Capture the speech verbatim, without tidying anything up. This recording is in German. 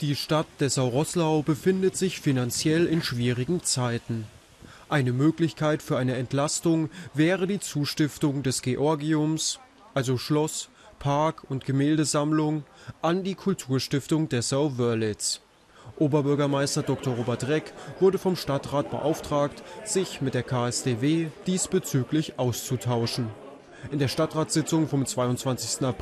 Die Stadt Dessau-Roßlau befindet sich finanziell in schwierigen Zeiten. Eine Möglichkeit für eine Entlastung wäre die Zustiftung des Georgiums, also Schloss, Park- und Gemäldesammlung, an die Kulturstiftung Dessau-Wörlitz. Oberbürgermeister Doktor Robert Reck wurde vom Stadtrat beauftragt, sich mit der K S D W diesbezüglich auszutauschen. In der Stadtratssitzung vom zweiundzwanzigsten April